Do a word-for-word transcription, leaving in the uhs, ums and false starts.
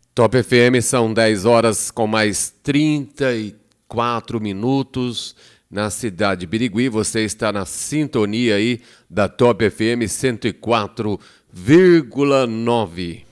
Top F M são dez horas com mais trinta e quatro minutos na cidade de Birigui. Você está na sintonia aí da Top F M cento e quatro vírgula nove.